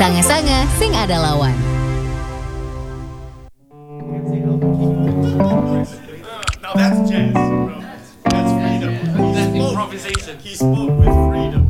Sanga-sanga sing ada lawan. Now that's jazz, bro. That's freedom. That's improvisation. He spoke with freedom.